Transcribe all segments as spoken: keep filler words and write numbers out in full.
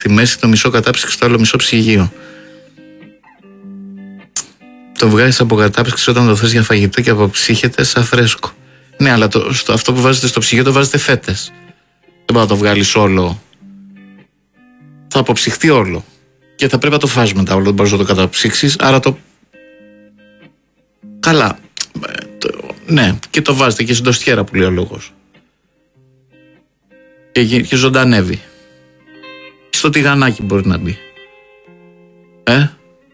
Στη μέση το μισό κατάψυξη, το άλλο μισό ψυγείο. Το βγάζεις από κατάψυξη όταν το θες για φαγητό και αποψύχεται σαν φρέσκο. Ναι, αλλά το, στο, αυτό που βάζετε στο ψυγείο το βάζετε φέτες. Δεν μπορεί να το βγάλεις όλο. Θα αποψυχτεί όλο. Και θα πρέπει να το φας μετά όλο. Δεν μπορείς να το καταψύξεις. Άρα το. Καλά. Το... Ναι, και το βάζετε και στην τοστιέρα που λέει ο λόγος. Και, και ζωντανεύει. Στο τηγανάκι μπορεί να μπει. Ε.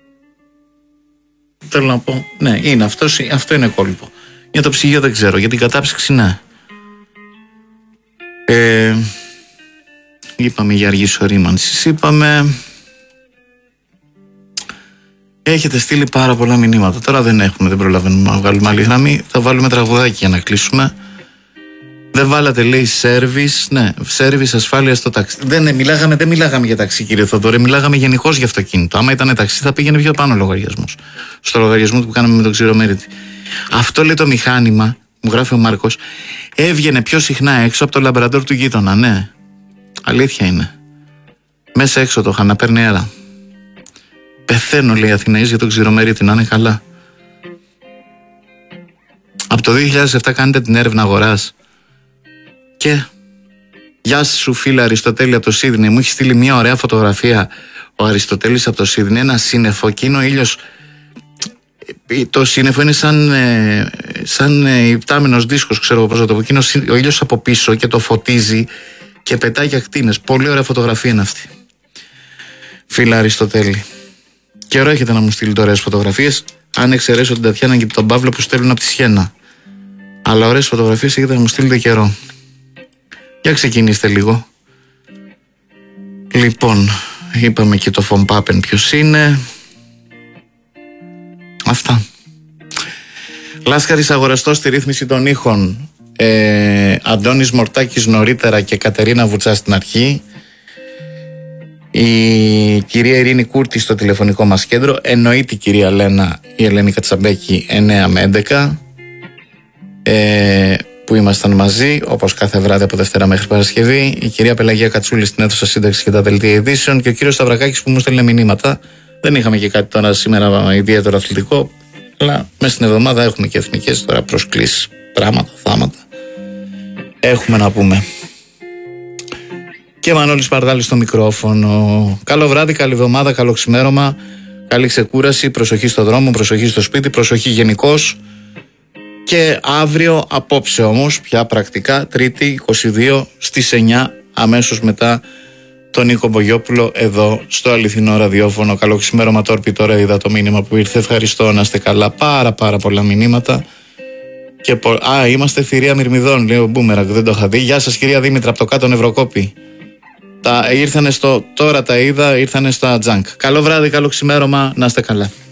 Θέλω να πω. Ναι, είναι αυτό, αυτό είναι κόλπο. Για το ψυγείο δεν ξέρω. Για την κατάψυξη ναι. Ε, είπαμε για αργή ορίμανσης. Είπαμε. Έχετε στείλει πάρα πολλά μηνύματα. Τώρα δεν έχουμε, δεν προλαβαίνουμε να βγάλουμε άλλη γραμμή. Θα βάλουμε τραγουδάκι για να κλείσουμε. Δεν βάλατε, λέει, σέρβις. Ναι, σέρβις ασφάλεια στο ταξί. Δεν, ναι, μιλάγαμε, δεν μιλάγαμε για ταξί, κύριε Θοδωρή. Μιλάγαμε γενικώς για αυτοκίνητο. Άμα ήταν ταξί, θα πήγαινε πιο πάνω ο λογαριασμός. Στο λογαριασμό που κάναμε με τον Ξηρομέριτη. Αυτό, λέει, το μηχάνημα, μου γράφει ο Μάρκος, έβγαινε πιο συχνά έξω από το λαμπραντόρ του γείτονα. Ναι, αλήθεια είναι. Μέσα έξω το είχα να παίρνει αέρα. Πεθαίνω, λέει, Αθηναής για τον Ξηρομέριτη, να είναι καλά. Από το δύο χιλιάδες επτά κάνετε την έρευνα αγοράς. Και γεια σου, φίλε Αριστοτέλη από το Σίδνεϊ. Μου έχει στείλει μια ωραία φωτογραφία ο Αριστοτέλης από το Σίδνεϊ. Ένα σύννεφο και είναι ο ήλιος. Το σύννεφο είναι σαν, ε, σαν ε, υπτάμενος δίσκος, ξέρω πώς να το πω. Είναι ο ήλιος από πίσω και το φωτίζει και πετάει για ακτίνες. Πολύ ωραία φωτογραφία είναι αυτή. Φίλε Αριστοτέλη. Καιρό έχετε να μου στείλετε ωραίες φωτογραφίες. Αν εξαιρέσω την Τατιάνα και τον Παύλο που στέλνουν από τη Σιένα. Αλλά ωραίες φωτογραφίες έχετε να μου στείλετε καιρό. Για ξεκινήστε λίγο. Λοιπόν, είπαμε και το Φον Πάπεν ποιος είναι. Αυτά. Λάσκαρης αγοραστός στη ρύθμιση των ήχων. ε, Αντώνης Μορτάκης νωρίτερα και Κατερίνα Βουτσά στην αρχή. Η κυρία Ειρήνη Κούρτη στο τηλεφωνικό μας κέντρο. Εννοείται η κυρία Λένα, η Ελένη Κατσαμπέκη, εννέα με έντεκα, ε, που ήμασταν μαζί όπως κάθε βράδυ από Δευτέρα μέχρι Παρασκευή. Η κυρία Πελαγία Κατσούλη στην αίθουσα σύνταξη και τα δελτία ειδήσεων. Και ο κύριος Σταυρακάκης που μου στέλνε μηνύματα. Δεν είχαμε και κάτι τώρα σήμερα ιδιαίτερο αθλητικό, αλλά μέσα στην εβδομάδα έχουμε και εθνικές τώρα προσκλήσεις, πράγματα, θάματα. Έχουμε να πούμε. Και Μανώλης Παρδάλης στο μικρόφωνο. Καλό βράδυ, καλή εβδομάδα, καλό ξημέρωμα, καλή ξεκούραση, προσοχή στο δρόμο, προσοχή στο σπίτι, προσοχή γενικώς. Και αύριο, απόψε όμως, πια πρακτικά, Τρίτη είκοσι δύο στις εννιά, αμέσως μετά τον Νίκο Μπογιόπουλο εδώ στο αληθινό ραδιόφωνο. Καλό ξημέρωμα, Τόρπι. Τώρα είδα το μήνυμα που ήρθε. Ευχαριστώ, να είστε καλά. Πάρα πάρα πολλά μηνύματα. Και πο... Α, είμαστε θηρία Μυρμηδών, λέει ο Μπούμεραγκ, δεν το είχα δει. Γεια σας, κυρία Δήμητρα, από το κάτω Νευροκόπη. Τα ήρθανε στο... Τώρα τα είδα, ήρθανε στα τζανκ. Καλό βράδυ, καλό ξημέρωμα, να είστε καλά.